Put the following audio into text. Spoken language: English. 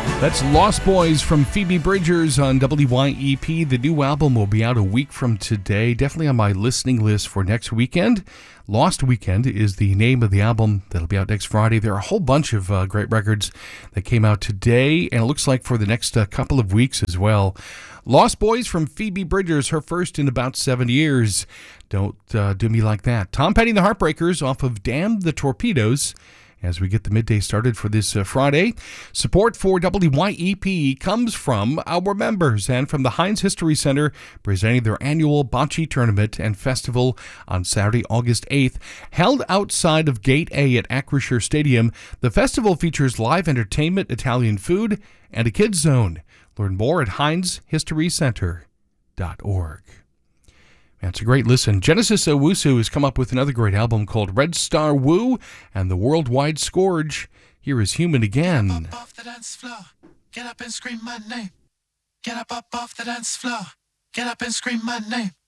That's Lost Boys from Phoebe Bridgers on WYEP. The new album will be out a week from today. Definitely on my listening list for next weekend. Lost Weekend is the name of the album that'll be out next Friday. There are a whole bunch of great records that came out today, and it looks like for the next couple of weeks as well. Lost Boys from Phoebe Bridgers, her first in about 7 years. Don't do me like that. Tom Petty and the Heartbreakers off of Damn the Torpedoes. As we get the midday started for this Friday, support for WYEP comes from our members and from the Heinz History Center, presenting their annual bocce tournament and festival on Saturday, August 8th. Held outside of Gate A at Acrisure Stadium, the festival features live entertainment, Italian food, and a kids zone. Learn more at heinzhistorycenter.org. It's a great listen. Genesis Owusu has come up with another great album called Red Star Woo and the Worldwide Scourge. Here is Human Again. Get up off the dance floor. Get up and scream my name. Get up off the dance floor. Get up and scream my name.